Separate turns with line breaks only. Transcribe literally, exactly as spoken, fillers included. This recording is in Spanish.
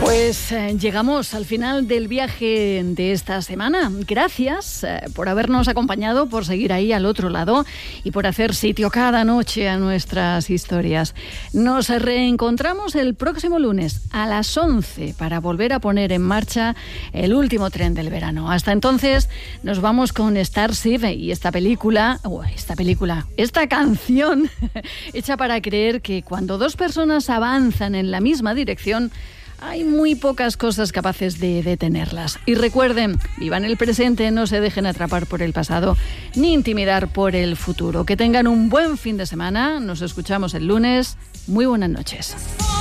Pues eh, llegamos al final del viaje de esta semana. Gracias eh, por habernos acompañado, por seguir ahí al otro lado y por hacer sitio cada noche a nuestras historias. Nos reencontramos el próximo lunes a las once para volver a poner en marcha el último tren del verano. Hasta entonces nos vamos con Starship y esta película, oh, esta película, esta canción hecha para creer que cuando dos personas avanzan en la misma dirección, hay muy pocas cosas capaces de detenerlas. Y recuerden, vivan el presente, no se dejen atrapar por el pasado ni intimidar por el futuro. Que tengan un buen fin de semana. Nos escuchamos el lunes. Muy buenas noches.